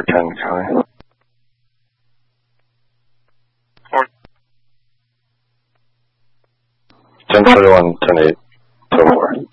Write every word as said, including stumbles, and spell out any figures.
four ten, Kelly. Four. ten thirty-one, ten eight, so four.